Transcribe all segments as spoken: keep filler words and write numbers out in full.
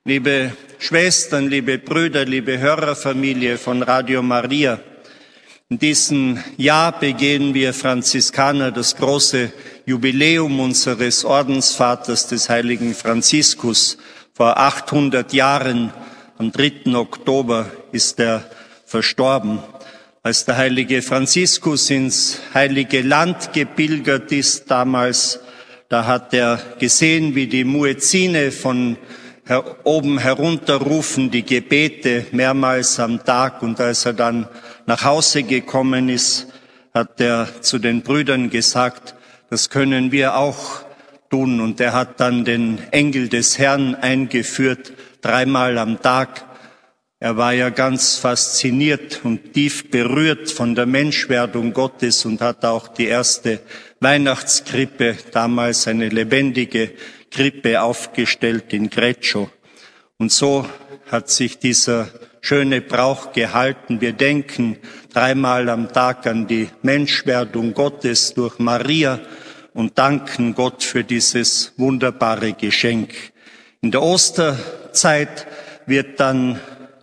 Liebe Schwestern, liebe Brüder, liebe Hörerfamilie von Radio Maria, in diesem Jahr begehen wir Franziskaner das große Jubiläum unseres Ordensvaters, des heiligen Franziskus. Vor achthundert Jahren, am dritten Oktober, ist er verstorben. Als der heilige Franziskus ins heilige Land gepilgert ist damals, da hat er gesehen, wie die Muezzine von oben herunterrufen, die Gebete mehrmals am Tag. Und als er dann nach Hause gekommen ist, hat er zu den Brüdern gesagt, das können wir auch tun. Und er hat dann den Engel des Herrn eingeführt, dreimal am Tag. Er war ja ganz fasziniert und tief berührt von der Menschwerdung Gottes und hat auch die erste Weihnachtskrippe, damals eine lebendige Krippe, aufgestellt in Greccio. Und so hat sich dieser schöne Brauch gehalten. Wir denken dreimal am Tag an die Menschwerdung Gottes durch Maria und danken Gott für dieses wunderbare Geschenk. In der Osterzeit wird dann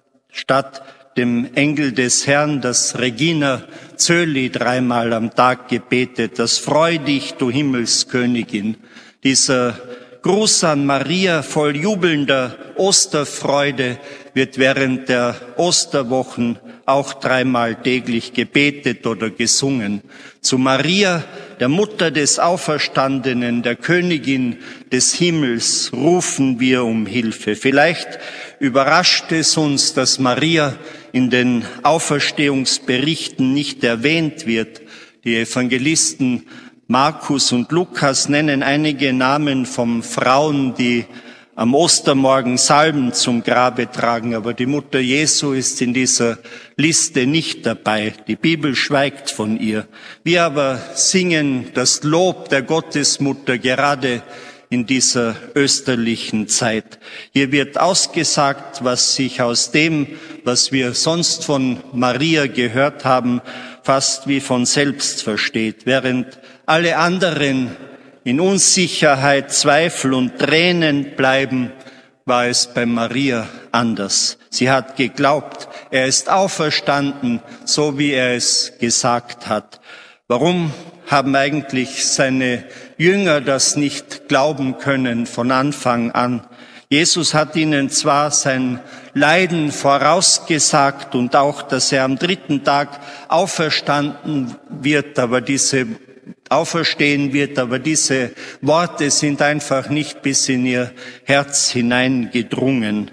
statt dem Engel des Herrn das Regina Coeli dreimal am Tag gebetet, das Freu dich, du Himmelskönigin. Dieser Gruß an Maria voll jubelnder Osterfreude wird während der Osterwochen auch dreimal täglich gebetet oder gesungen. Zu Maria, der Mutter des Auferstandenen, der Königin des Himmels, rufen wir um Hilfe. Vielleicht überrascht es uns, dass Maria in den Auferstehungsberichten nicht erwähnt wird. Die Evangelisten Markus und Lukas nennen einige Namen von Frauen, die am Ostermorgen Salben zum Grabe tragen, aber die Mutter Jesu ist in dieser Liste nicht dabei. Die Bibel schweigt von ihr. Wir aber singen das Lob der Gottesmutter gerade in dieser österlichen Zeit. Hier wird ausgesagt, was sich aus dem, was wir sonst von Maria gehört haben, fast wie von selbst versteht. Während alle anderen in Unsicherheit, Zweifel und Tränen bleiben, war es bei Maria anders. Sie hat geglaubt, er ist auferstanden, so wie er es gesagt hat. Warum haben eigentlich seine Jünger das nicht glauben können von Anfang an? Jesus hat ihnen zwar sein Leiden vorausgesagt und auch, dass er am dritten Tag auferstanden wird, aber diese auferstehen wird, aber diese Worte sind einfach nicht bis in ihr Herz hineingedrungen.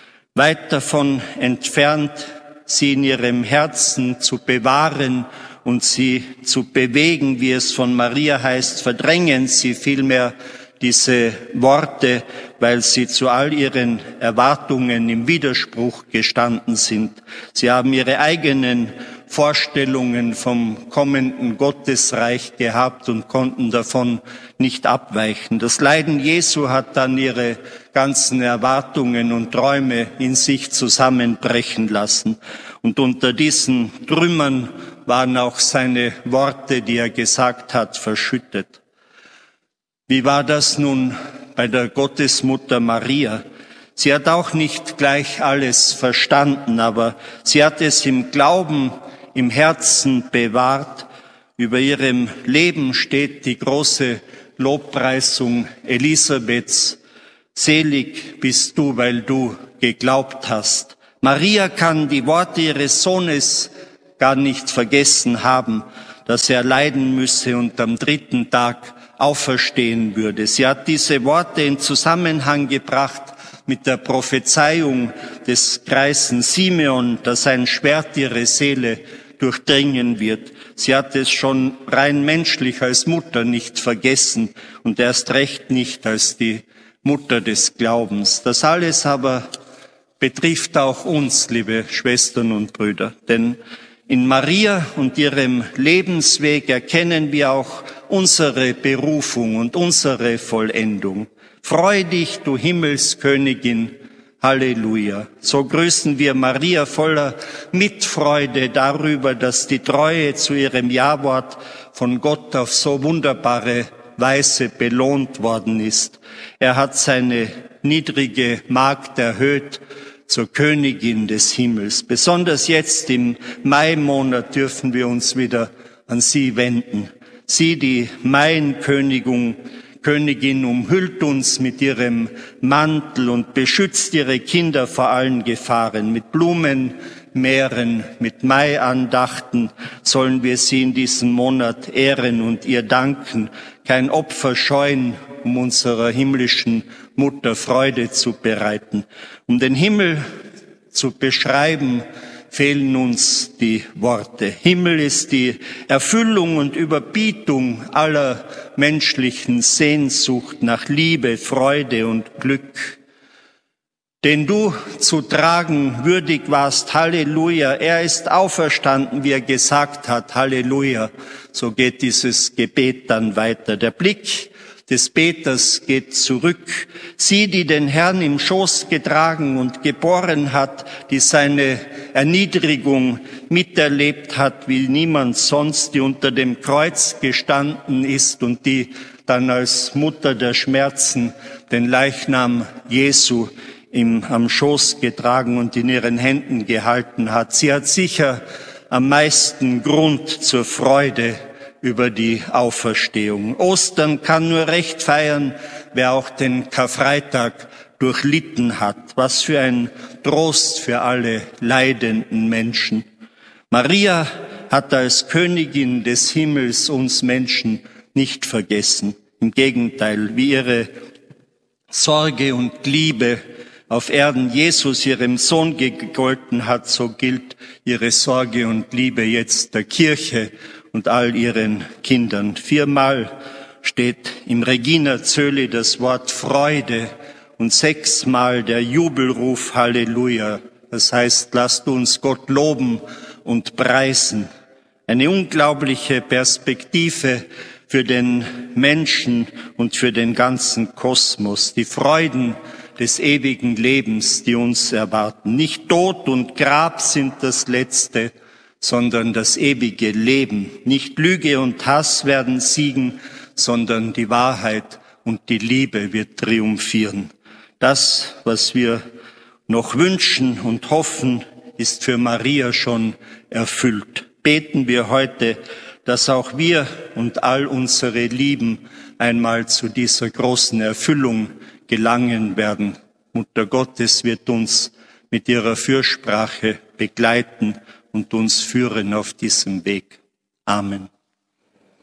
Weit davon entfernt, sie in ihrem Herzen zu bewahren und sie zu bewegen, wie es von Maria heißt, verdrängen sie vielmehr diese Worte, weil sie zu all ihren Erwartungen im Widerspruch gestanden sind. Sie haben ihre eigenen Vorstellungen vom kommenden Gottesreich gehabt und konnten davon nicht abweichen. Das Leiden Jesu hat dann ihre ganzen Erwartungen und Träume in sich zusammenbrechen lassen. Und unter diesen Trümmern waren auch seine Worte, die er gesagt hat, verschüttet. Wie war das nun bei der Gottesmutter Maria? Sie hat auch nicht gleich alles verstanden, aber sie hat es im Glauben, im Herzen bewahrt. Über ihrem Leben steht die große Lobpreisung Elisabeths. Selig bist du, weil du geglaubt hast. Maria kann die Worte ihres Sohnes gar nicht vergessen haben, dass er leiden müsse und am dritten Tag auferstehen würde. Sie hat diese Worte in Zusammenhang gebracht mit der Prophezeiung des greisen Simeon, dass ein Schwert ihre Seele durchdringen wird. Sie hat es schon rein menschlich als Mutter nicht vergessen und erst recht nicht als die Mutter des Glaubens. Das alles aber betrifft auch uns, liebe Schwestern und Brüder, denn in Maria und ihrem Lebensweg erkennen wir auch unsere Berufung und unsere Vollendung. Freu dich, du Himmelskönigin, Halleluja. So grüßen wir Maria voller Mitfreude darüber, dass die Treue zu ihrem Ja-Wort von Gott auf so wunderbare Weise belohnt worden ist. Er hat seine niedrige Magd erhöht zur Königin des Himmels. Besonders jetzt im Mai-Monat dürfen wir uns wieder an sie wenden. Sie, die Maienkönigung, Königin, umhüllt uns mit ihrem Mantel und beschützt ihre Kinder vor allen Gefahren. Mit Blumen, Meeren, mit Maiandachten sollen wir sie in diesem Monat ehren und ihr danken, kein Opfer scheuen, um unserer himmlischen Mutter Freude zu bereiten. Um den Himmel zu beschreiben, fehlen uns die Worte. Himmel ist die Erfüllung und Überbietung aller menschlichen Sehnsucht nach Liebe, Freude und Glück, den du zu tragen würdig warst. Halleluja, er ist auferstanden, wie er gesagt hat. Halleluja, so geht dieses Gebet dann weiter. Der Blick des Beters geht zurück. Sie, die den Herrn im Schoß getragen und geboren hat, die seine Erniedrigung miterlebt hat, wie niemand sonst, die unter dem Kreuz gestanden ist und die dann als Mutter der Schmerzen den Leichnam Jesu im, am Schoß getragen und in ihren Händen gehalten hat. Sie hat sicher am meisten Grund zur Freude über die Auferstehung. Ostern kann nur recht feiern, wer auch den Karfreitag durchlitten hat. Was für ein Trost für alle leidenden Menschen. Maria hat als Königin des Himmels uns Menschen nicht vergessen. Im Gegenteil, wie ihre Sorge und Liebe auf Erden Jesus, ihrem Sohn, gegolten hat, so gilt ihre Sorge und Liebe jetzt der Kirche und all ihren Kindern. Viermal steht im Regina Coeli das Wort Freude und sechsmal der Jubelruf Halleluja. Das heißt, lasst uns Gott loben und preisen. Eine unglaubliche Perspektive für den Menschen und für den ganzen Kosmos. Die Freuden des ewigen Lebens, die uns erwarten. Nicht Tod und Grab sind das Letzte, sondern das ewige Leben. Nicht Lüge und Hass werden siegen, sondern die Wahrheit und die Liebe wird triumphieren. Das, was wir noch wünschen und hoffen, ist für Maria schon erfüllt. Beten wir heute, dass auch wir und all unsere Lieben einmal zu dieser großen Erfüllung gelangen werden. Mutter Gottes wird uns mit ihrer Fürsprache begleiten und uns führen auf diesem Weg. Amen.